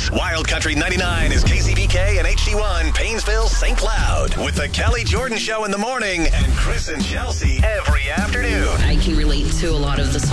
Wild Country 99 is KCBK and HD1 Painesville, St. Cloud. With the Kelly Jordan Show in the morning and Chris and Chelsea every afternoon. I can relate to a lot of the